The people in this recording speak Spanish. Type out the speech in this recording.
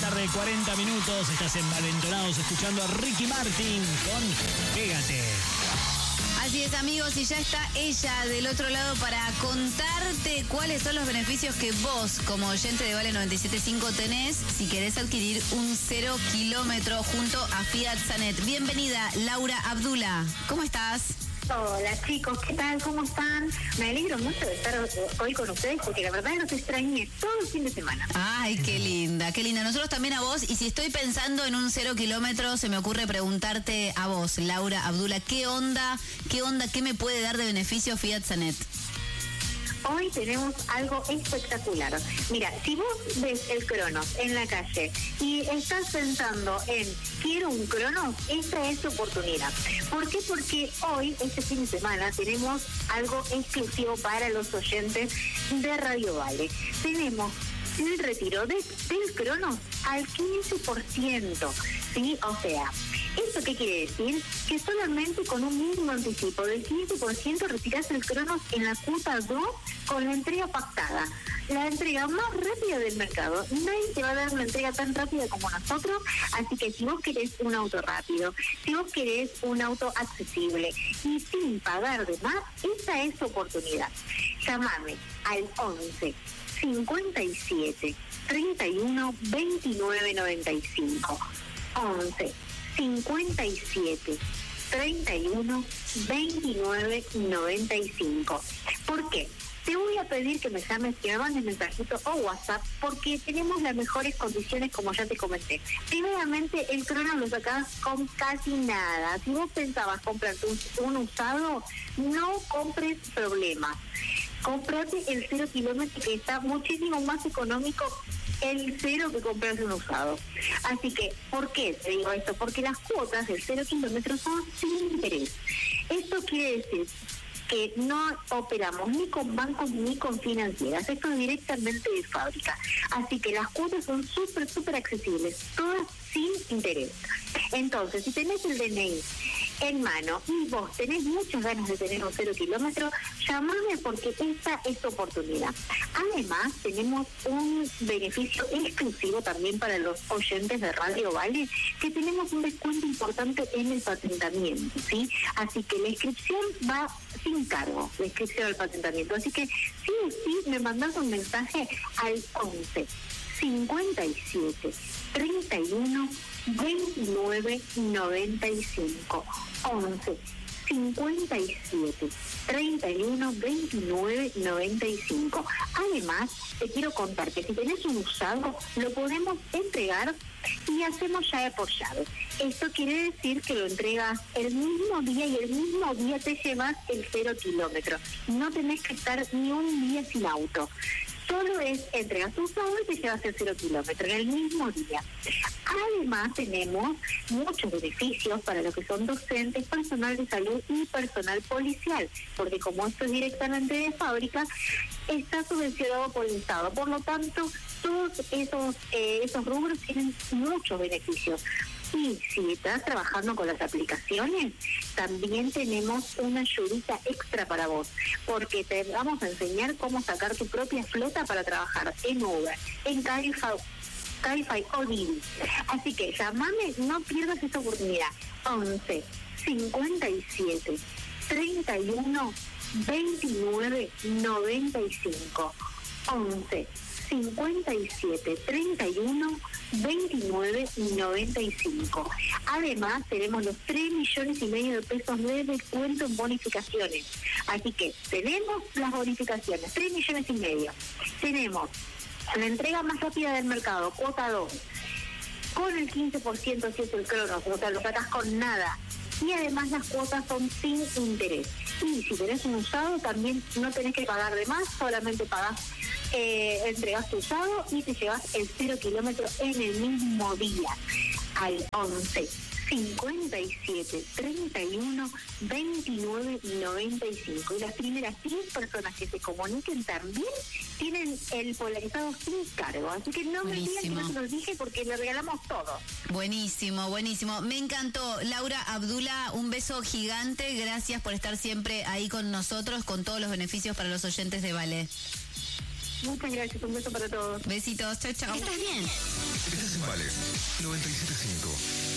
tarde, 40 minutos. Estás envalentonados escuchando a Ricky Martin con Pégate. Así es, amigos, y ya está ella del otro lado para contarte cuáles son los beneficios que vos, como oyente de Vale 97.5, tenés si querés adquirir un 0 kilómetro junto a Fiat Sanet. Bienvenida, Laura Abdula. ¿Cómo estás? Hola chicos, ¿qué tal? ¿Cómo están? Me alegro mucho de estar hoy con ustedes porque la verdad los extrañé todo el fin de semana. Ay, qué linda, qué linda. Nosotros también a vos. Y si estoy pensando en un 0 kilómetro, se me ocurre preguntarte a vos, Laura Abdula, ¿qué onda, qué me puede dar de beneficio Fiat Sanet? Hoy tenemos algo espectacular. Mira, si vos ves el Cronos en la calle y estás pensando en quiero un Cronos, esta es tu oportunidad. ¿Por qué? Porque hoy, este fin de semana, tenemos algo exclusivo para los oyentes de Radio Vale. Tenemos el retiro del Cronos al 15%, ¿sí? O sea, ¿esto qué quiere decir? Que solamente con un mínimo anticipo del 15% retirás el Cronos en la cuota 2 con la entrega pactada. La entrega más rápida del mercado. Nadie te va a dar una entrega tan rápida como nosotros, así que si vos querés un auto rápido, si vos querés un auto accesible y sin pagar de más, esa es tu oportunidad. Llámame al 11 57 31 29 95. 11 57 31 29 95. ¿Por qué? Te voy a pedir que me llames, que me mandes mensajito o WhatsApp, porque tenemos las mejores condiciones, como ya te comenté. Primeramente, el Cronos lo sacás con casi nada. Si vos pensabas comprarte un usado, no compres problemas. Comprate el 0 kilómetro, que está muchísimo más económico el 0 que comprarse un usado. Así que, ¿por qué te digo esto? Porque las cuotas del 0 kilómetro son sin interés. Esto quiere decir que no operamos ni con bancos ni con financieras, esto es directamente de fábrica. Así que las cuotas son súper accesibles, todas sin interés. Entonces, si tenés el DNI en mano y vos tenés muchas ganas de tener un 0 kilómetro, llamame porque esta es tu oportunidad. Además, tenemos un beneficio exclusivo también para los oyentes de Radio Vale, que tenemos un descuento importante en el patentamiento, ¿sí? Así que la inscripción va sin cargo, la inscripción al patentamiento. Así que sí o sí me mandás un mensaje al 11 57 31 29 95. 11 57 31 29 95. Además, te quiero contar que si tenés un usado, lo podemos entregar y hacemos llave por llave. Esto quiere decir que lo entregas el mismo día y el mismo día te llevas el 0 kilómetro. No tenés que estar ni un día sin auto. Solo es entregas tu usado y te llevas el 0 kilómetro en el mismo día. Además, tenemos muchos beneficios para los que son docentes, personal de salud y personal policial, porque como esto es directamente de fábrica, está subvencionado por el Estado. Por lo tanto, todos esos rubros tienen muchos beneficios. Y si estás trabajando con las aplicaciones, también tenemos una ayudita extra para vos, porque te vamos a enseñar cómo sacar tu propia flota para trabajar en Uber, en Cabify o Didi. Así que llamame, no pierdas esta oportunidad. 11 57 31 29 95. 11 57 31 29 95. Además, tenemos los 3,5 millones de pesos de descuento en bonificaciones. Así que tenemos las bonificaciones, 3,5 millones. Tenemos la entrega más rápida del mercado, cuota 2, con el 15% si es el Cronos, o sea, lo sacas con nada. Y además las cuotas son sin interés. Y si tenés un usado, también no tenés que pagar de más, solamente pagás, entregas tu usado y te llevas el 0 kilómetro en el mismo día. Al 11 57 31 29 95. Y las primeras 10 personas que se comuniquen también tienen el polarizado sin cargo. Así que no me digan que no se los dije porque le regalamos todo. Buenísimo. Me encantó. Laura Abdula, un beso gigante. Gracias por estar siempre ahí con nosotros, con todos los beneficios para los oyentes de Vale. Muchas gracias, un beso para todos. Besitos, chau, chau. ¿Estás bien? Estás en Vale 97.5.